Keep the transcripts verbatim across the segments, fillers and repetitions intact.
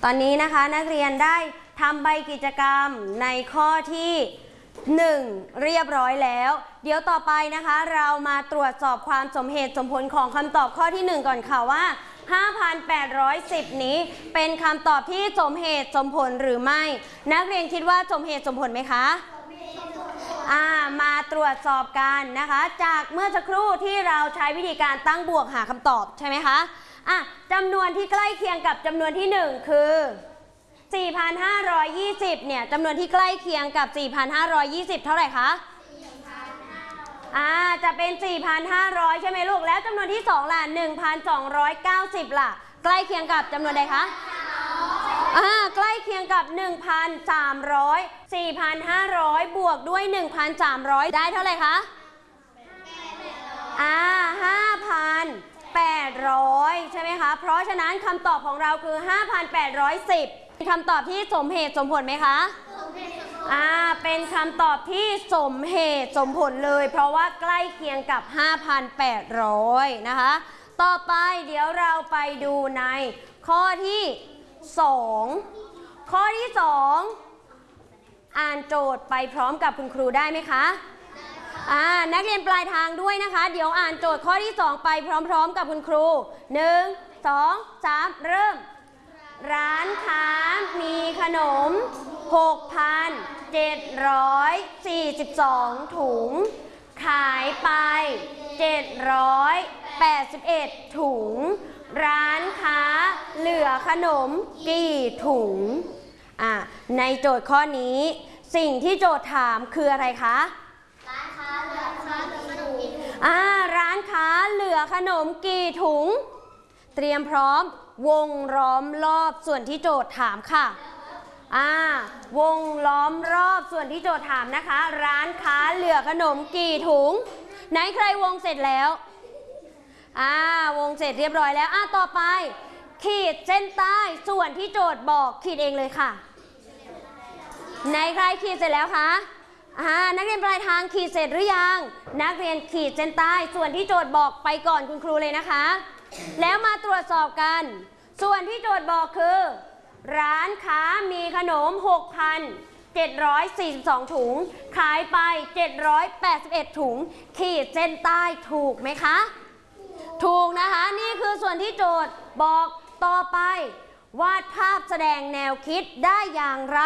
ตอนนี้นะคะนักเรียนได้ทำใบกิจกรรมในข้อที่หนึ่งเรียบร้อยแล้วเดี๋ยวต่อไปนะคะเรามาตรวจสอบความสมเหตุสมผลของคำตอบข้อที่หนึ่งก่อนค่ะว่า ห้าพันแปดร้อยสิบ นี้เป็นคำตอบที่สมเหตุสมผลหรือไม่นักเรียนคิดว่าสมเหตุสมผลไหมคะอ่ามาตรวจสอบกันนะคะจากเมื่อสักครู่ที่เราใช้วิธีการตั้งบวกหาคำตอบใช่ไหมคะอ่ะจำนวนที่ใกล้เคียงกับจำนวนที่หนึ่งคือ สี่พันห้าร้อยยี่สิบ เนี่ยจำนวนที่ใกล้เคียงกับ สี่พันห้าร้อยยี่สิบ เท่าไหร่คะอ่าจะเป็น สี่พันห้าร้อย ใช่ไหมลูกแล้วจำนวนที่สองล่ะ หนึ่งพันสองร้อยเก้าสิบ ล่ะใกล้เคียงกับจำนวนใดคะอ่าใกล้เคียงกับ หนึ่งพันสามร้อย สี่พันห้าร้อย บวกด้วย หนึ่งพันสามร้อย ได้เท่าไหร่คะอ่า ห้าพันแปดร้อย ใช่ไหมคะเพราะฉะนั้นคำตอบของเราคือ ห้าพันแปดร้อยสิบ เป็นคำตอบที่สมเหตุสมผลไหมคะอ่าเป็นคำตอบที่สมเหตุสมผลเลยเพราะว่าใกล้เคียงกับ ห้าพันแปดร้อย นะคะต่อไปเดี๋ยวเราไปดูในข้อที่สองข้อที่สองอ่านโจทย์ไปพร้อมกับคุณครูได้ไหมคะอ่านักเรียนปลายทางด้วยนะคะเดี๋ยวอ่านโจทย์ข้อที่สองไปพร้อมๆกับคุณครูหนึ่ง สอง สามเริ่มร้านค้ามีขนม หกพันเจ็ดร้อยสี่สิบสอง ถุงขายไปเจ็ดร้อยแปดสิบเอ็ดถุงร้านค้าเหลือขนมกี่ถุงอ่ะในโจทย์ข้อนี้สิ่งที่โจทย์ถามคืออะไรคะร้านค้าเหลือขนมกี่ถุงอ่าร้านค้าเหลือขนมกี่ถุงเตรียมพร้อมวงล้อมรอบส่วนที่โจทย์ถามค่ะอ่าวงล้อมรอบส่วนที่โจทย์ถามนะคะร้านค้าเหลือขนมกี่ถุงไหนใครวงเสร็จแล้วอ่าวงเสร็จเรียบร้อยแล้วอ่ะต่อไปขีดเส้นใต้ส่วนที่โจทย์บอกขีดเองเลยค่ะไหนใครขีดเสร็จแล้วคะอ่านักเรียนปลายทางขีดเสร็จหรือยังนักเรียนขีดเส้นใต้ส่วนที่โจทย์บอกไปก่อนคุณครูเลยนะคะแล้วมาตรวจสอบกันส่วนที่โจทย์บอกคือร้านค้ามีขนม หกพันเจ็ดร้อยสี่สิบสอง ถุงขายไปเจ็ดร้อยแปดสิบเอ็ดถุงขีดเส้นใต้ถูกไหมคะถูกนะคะนี่คือส่วนที่โจทย์บอกต่อไปวาดภาพแสดงแนวคิดได้อย่างไร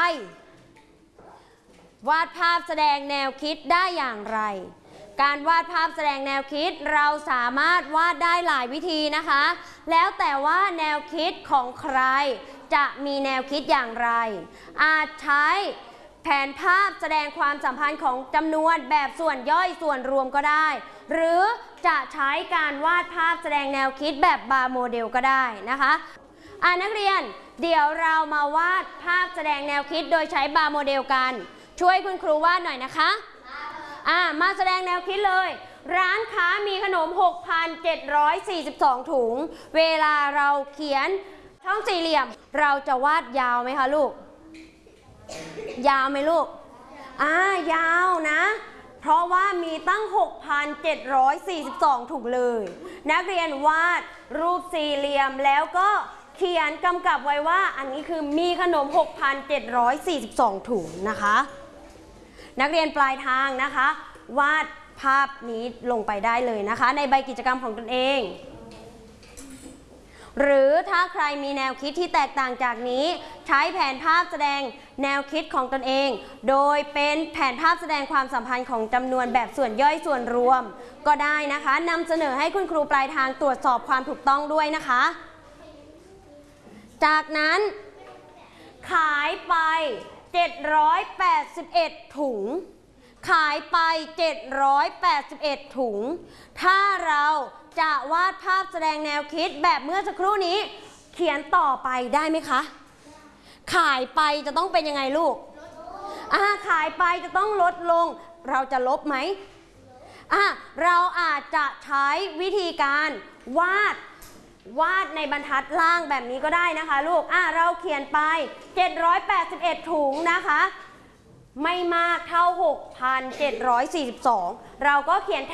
วาดภาพแสดงแนวคิดได้อย่างไรการวาดภาพแสดงแนวคิดเราสามารถวาดได้หลายวิธีนะคะแล้วแต่ว่าแนวคิดของใครจะมีแนวคิดอย่างไรอาจใช้แผนภาพแสดงความสัมพันธ์ของจำนวนแบบส่วนย่อยส่วนรวมก็ได้หรือจะใช้การวาดภาพแสดงแนวคิดแบบบาร์โมเดลก็ได้นะคะอ่านักเรียนเดี๋ยวเรามาวาดภาพแสดงแนวคิดโดยใช้บาร์โมเดลกันช่วยคุณครูวาดหน่อยนะคะอ่ามาแสดงแนวคิดเลยร้านค้ามีขนม หกพันเจ็ดร้อยสี่สิบสอง ถุงเวลาเราเขียนช่องสี่เหลี่ยมเราจะวาดยาวไหมคะลูกยาวไหมลูกอ่ายาวนะเพราะว่ามีตั้ง หกพันเจ็ดร้อยสี่สิบสอง ถุงเลยนักเรียนวาดรูปสี่เหลี่ยมแล้วก็เขียนกำกับไว้ว่าอันนี้คือมีขนม หกพันเจ็ดร้อยสี่สิบสอง ถุงนะคะนักเรียนปลายทางนะคะวาดภาพนี้ลงไปได้เลยนะคะในใบกิจกรรมของตนเองหรือถ้าใครมีแนวคิดที่แตกต่างจากนี้ใช้แผนภาพแสดงแนวคิดของตนเองโดยเป็นแผนภาพแสดงความสัมพันธ์ของจำนวนแบบส่วนย่อยส่วนรวมก็ได้นะคะนำเสนอให้คุณครูปลายทางตรวจสอบความถูกต้องด้วยนะคะจากนั้นขายไปเจ็ดร้อยแปดสิบเอ็ดถุงขายไปเจ็ดร้อยแปดสิบเอ็ดถุงถ้าเราจะวาดภาพแสดงแนวคิดแบบเมื่อสักครู่นี้เขียนต่อไปได้ไหมคะขายไปจะต้องเป็นยังไงลูกอ่าขายไปจะต้องลดลงเราจะลบไหมอ่าเราอาจจะใช้วิธีการวาดวาดในบรรทัดล่างแบบนี้ก็ได้นะคะลูกอ่ะเราเขียนไปเจ็ดร้อยแปดสิบเอ็ดถุงนะคะไม่มากเท่า หกพันเจ็ดร้อยสี่สิบสอง เราก็เขียน